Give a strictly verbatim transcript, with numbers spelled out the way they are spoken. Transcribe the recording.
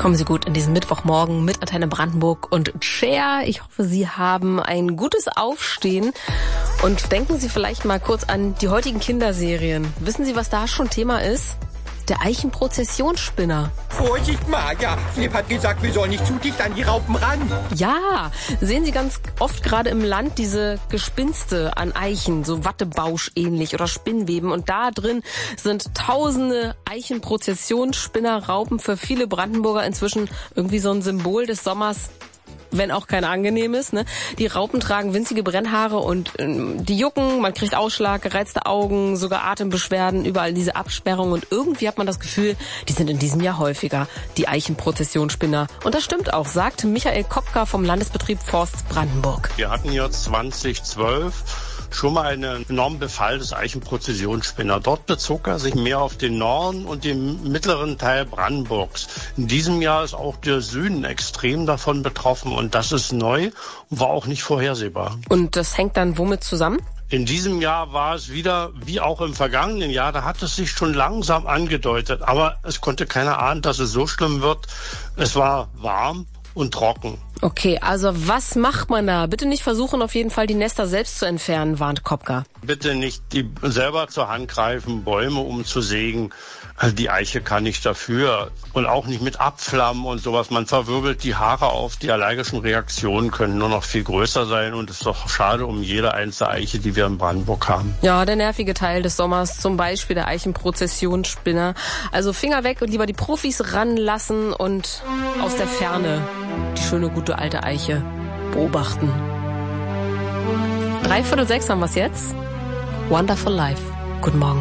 Kommen Sie gut in diesen Mittwochmorgen mit Antenne Brandenburg und Cher. Ich hoffe, Sie haben ein gutes Aufstehen und denken Sie vielleicht mal kurz an die heutigen Kinderserien. Wissen Sie, was da schon Thema ist? Der Eichenprozessionsspinner. Vorsicht, Maja. Philipp hat gesagt, wir sollen nicht zu dicht an die Raupen ran. Ja, sehen Sie ganz oft gerade im Land diese Gespinste an Eichen, so Wattebausch ähnlich oder Spinnweben. Und da drin sind tausende Eichenprozessionsspinnerraupen, für viele Brandenburger inzwischen irgendwie so ein Symbol des Sommers, wenn auch kein angenehmes, ne? Die Raupen tragen winzige Brennhaare und äh, die jucken, man kriegt Ausschlag, gereizte Augen, sogar Atembeschwerden, überall diese Absperrungen und irgendwie hat man das Gefühl, die sind in diesem Jahr häufiger, die Eichenprozessionsspinner. Und das stimmt auch, sagt Michael Kopka vom Landesbetrieb Forst Brandenburg. Wir hatten jetzt zwanzig zwölf schon mal einen enormen Befall des Eichenprozessionsspinner. Dort bezog er sich mehr auf den Norden und den mittleren Teil Brandenburgs. In diesem Jahr ist auch der Süden extrem davon betroffen und das ist neu und war auch nicht vorhersehbar. Und das hängt dann womit zusammen? In diesem Jahr war es wieder, wie auch im vergangenen Jahr, da hat es sich schon langsam angedeutet, aber es konnte keiner ahnen, dass es so schlimm wird. Es war warm und trocken. Okay, also was macht man da? Bitte nicht versuchen, auf jeden Fall die Nester selbst zu entfernen, warnt Kopka. Bitte nicht die selber zur Hand greifen, Bäume umzusägen. Also die Eiche kann nicht dafür. Und auch nicht mit Abflammen und sowas. Man verwirbelt die Haare auf. Die allergischen Reaktionen können nur noch viel größer sein. Und es ist doch schade um jede einzelne Eiche, die wir in Brandenburg haben. Ja, der nervige Teil des Sommers, zum Beispiel der Eichenprozessionsspinner. Also Finger weg und lieber die Profis ranlassen und aus der Ferne die schöne, gute alte Eiche beobachten. Dreiviertel sechs haben wir es jetzt. Wonderful Life. Guten Morgen.